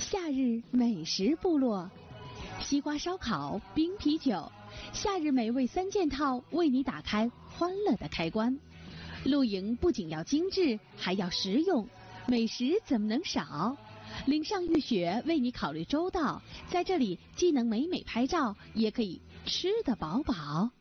夏日美食部落，西瓜烧烤、冰啤酒，夏日美味3件套为你打开欢乐的开关。露营不仅要精致，还要实用，美食怎么能少？岭上浴雪为你考虑周到，在这里既能美美拍照，也可以吃得饱饱。